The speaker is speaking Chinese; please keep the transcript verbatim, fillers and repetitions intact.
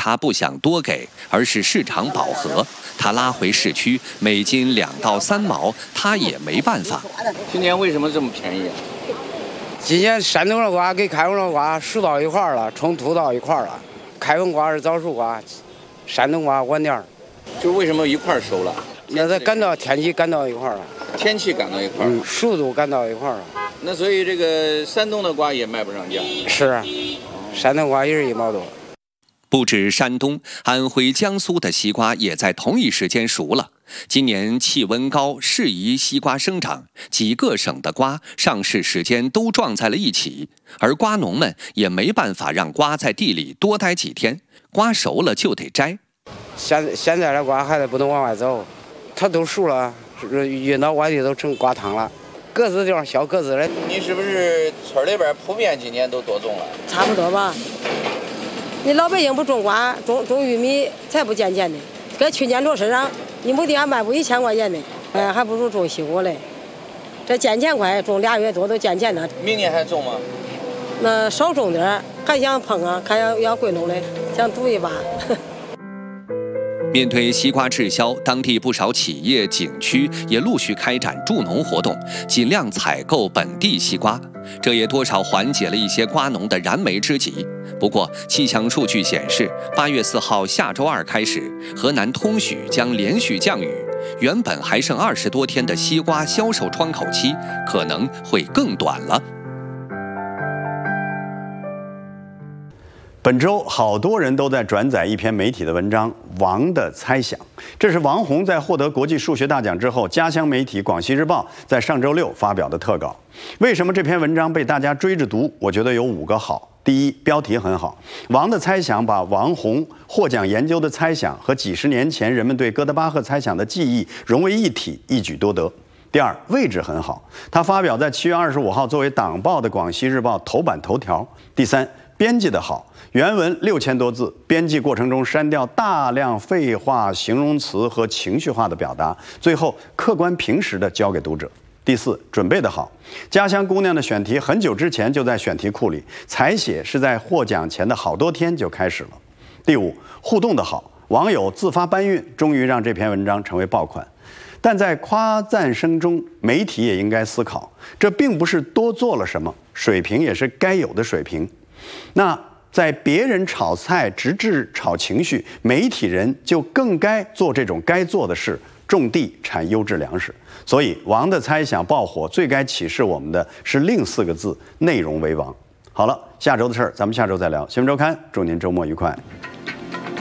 他不想多给，而是市场饱和。他拉回市区，每斤两到三毛，他也没办法。 今年为什么这么便宜啊？ 今年山东的瓜跟开封的瓜熟到一块儿了，冲突到一块儿了。开封瓜是早熟瓜，山东瓜晚点儿。 就为什么一块儿熟了？ 那它赶到天气赶到一块儿了。 天气赶到一块儿， 嗯，熟度赶到一块儿了。 那所以这个山东的瓜也卖不上价。 是啊，山东瓜也是一毛多。 不止山东，安徽、江苏的西瓜也在同一时间熟了。今年气温高，适宜西瓜生长，几个省的瓜上市时间都撞在了一起，而瓜农们也没办法让瓜在地里多待几天，瓜熟了就得摘。 现现在的瓜还得不能往外走，它都熟了，运到外地都成瓜汤了。个子地方小个子的。 你是不是村里边普遍今年都多种了？ 差不多吧。你老百姓不种瓜，种种玉米才不见钱呢。搁去年落身上，一亩地还卖不一千块钱呢，哎，还不如种西瓜嘞。这见钱快，种俩月多都见钱了。 明年还种吗？ 那少种点，还想碰啊，看要要贵农嘞，想赌一把。 面对西瓜滞销，当地不少企业、景区也陆续开展助农活动，尽量采购本地西瓜，这也多少缓解了一些瓜农的燃眉之急。不过，气象数据显示，八月四号下周二开始，河南通许将连续降雨，原本还剩二十多天的西瓜销售窗口期可能会更短了。 本周好多人都在转载一篇媒体的文章《王的猜想》，这是王洪在获得国际数学大奖之后，家乡媒体《广西日报》在上周六发表的特稿。为什么这篇文章被大家追着读？我觉得有五个好。第一，标题很好，《王的猜想》把王洪获奖研究的猜想和几十年前人们对哥德巴赫猜想的记忆融为一体，一举多得。第二，位置很好，它发表在七月二十五号作为党报的《广西日报》头版头条。第三，编辑的好，原文六千多字，编辑过程中删掉大量废话、形容词和情绪化的表达，最后客观平实的交给读者。第四，准备的好，家乡姑娘的选题很久之前就在选题库里，采写是在获奖前的好多天就开始了。第五，互动的好，网友自发搬运，终于让这篇文章成为爆款。但在夸赞声中，媒体也应该思考，这并不是多做了什么，水平也是该有的水平。那在别人炒菜直至炒情绪，媒体人就更该做这种该做的事，种地产优质粮食。所以王的猜想爆火，最该启示我们的是另四个字：内容为王。好了，下周的事儿咱们下周再聊。新闻周刊，祝您周末愉快。